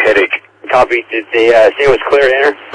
headache. Copy. Did they say it was clear to enter?